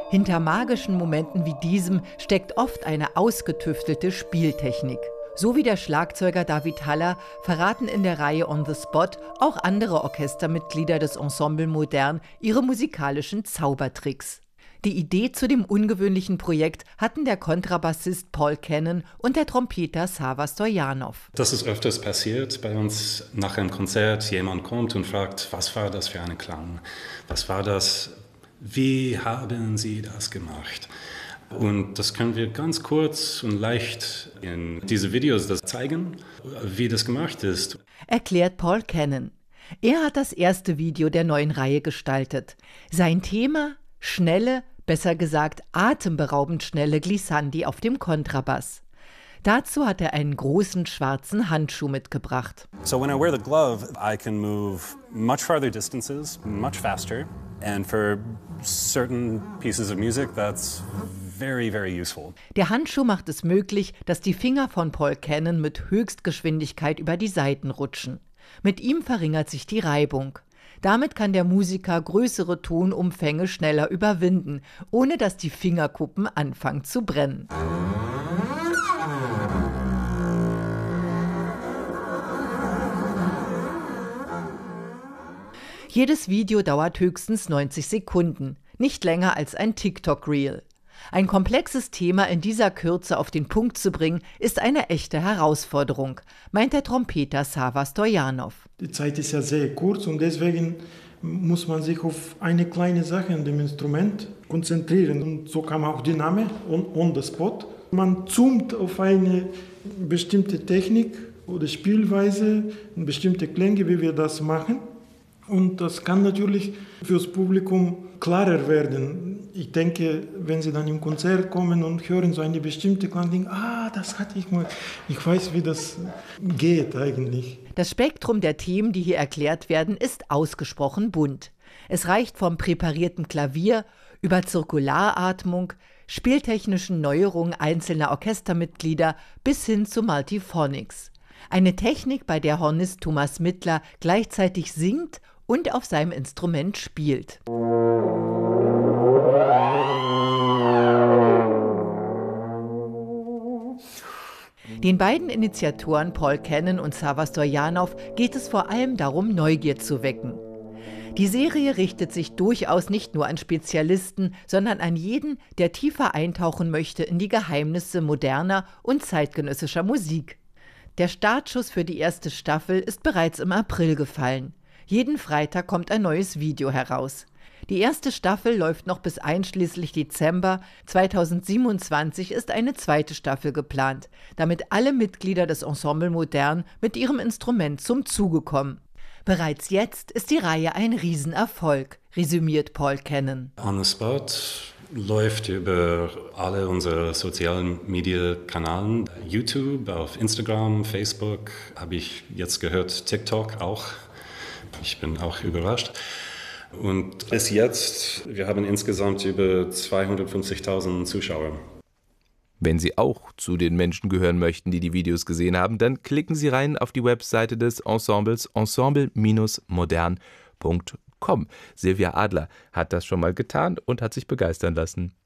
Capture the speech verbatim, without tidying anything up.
Hinter magischen Momenten wie diesem steckt oft eine ausgetüftelte Spieltechnik. So wie der Schlagzeuger David Haller verraten in der Reihe On the Spot auch andere Orchestermitglieder des Ensemble Modern ihre musikalischen Zaubertricks. Die Idee zu dem ungewöhnlichen Projekt hatten der Kontrabassist Paul Cannon und der Trompeter Sava Stoyanov. Das ist öfters passiert bei uns nach einem Konzert. Jemand kommt und fragt, was war das für ein Klang? Was war das? Wie haben Sie das gemacht? Und das können wir ganz kurz und leicht in diese Videos das zeigen, wie das gemacht ist. Erklärt Paul Cannon. Er hat das erste Video der neuen Reihe gestaltet. Sein Thema: schnelle, besser gesagt atemberaubend schnelle Glissandi auf dem Kontrabass. Dazu hat er einen großen schwarzen Handschuh mitgebracht. So when I wear the glove, I can move much farther distances, much faster, and for certain pieces of music that's very, very useful. Der Handschuh macht es möglich, dass die Finger von Paul Cannon mit Höchstgeschwindigkeit über die Saiten rutschen. Mit ihm verringert sich die Reibung. Damit kann der Musiker größere Tonumfänge schneller überwinden, ohne dass die Fingerkuppen anfangen zu brennen. Jedes Video dauert höchstens neunzig Sekunden, nicht länger als ein TikTok-Reel. Ein komplexes Thema in dieser Kürze auf den Punkt zu bringen, ist eine echte Herausforderung, meint der Trompeter Sava Stoyanov. Die Zeit ist ja sehr kurz und deswegen muss man sich auf eine kleine Sache in dem Instrument konzentrieren. Und so kam auch der Name On, on the Spot. Man zoomt auf eine bestimmte Technik oder Spielweise, bestimmte Klänge, wie wir das machen. Und das kann natürlich fürs Publikum klarer werden. Ich denke, wenn Sie dann im Konzert kommen und hören so eine bestimmte Klang, denken, ah, das hatte ich mal. Ich weiß, wie das geht eigentlich. Das Spektrum der Themen, die hier erklärt werden, ist ausgesprochen bunt. Es reicht vom präparierten Klavier über Zirkularatmung, spieltechnischen Neuerungen einzelner Orchestermitglieder bis hin zu Multiphonics. Eine Technik, bei der Hornist Thomas Mittler gleichzeitig singt und auf seinem Instrument spielt. Den beiden Initiatoren Paul Cannon und Sava Stoyanov geht es vor allem darum, Neugier zu wecken. Die Serie richtet sich durchaus nicht nur an Spezialisten, sondern an jeden, der tiefer eintauchen möchte in die Geheimnisse moderner und zeitgenössischer Musik. Der Startschuss für die erste Staffel ist bereits im April gefallen. Jeden Freitag kommt ein neues Video heraus. Die erste Staffel läuft noch bis einschließlich Dezember. zweitausendsiebenundzwanzig ist eine zweite Staffel geplant, damit alle Mitglieder des Ensemble Modern mit ihrem Instrument zum Zuge kommen. Bereits jetzt ist die Reihe ein Riesenerfolg, resümiert Paul Cannon. On the Spot läuft über alle unsere sozialen Media-Kanäle, YouTube, auf Instagram, Facebook, habe ich jetzt gehört, TikTok auch. Ich bin auch überrascht. Und bis jetzt, wir haben insgesamt über zweihundertfünfzigtausend Zuschauer. Wenn Sie auch zu den Menschen gehören möchten, die die Videos gesehen haben, dann klicken Sie rein auf die Webseite des Ensembles ensemble Bindestrich modern Punkt com. Silvia Adler hat das schon mal getan und hat sich begeistern lassen.